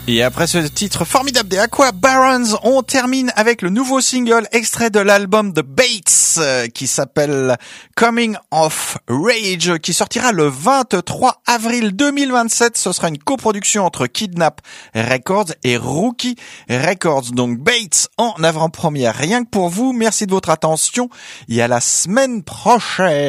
Et après ce titre formidable des Aqua Barons, on termine avec le nouveau single extrait de l'album de Bates qui s'appelle Coming of Rage, qui sortira le 23 avril 2027. Ce sera une coproduction entre Kidnap Records et Rookie Records. Donc Bates en avant-première rien que pour vous. Merci de votre attention et à la semaine prochaine.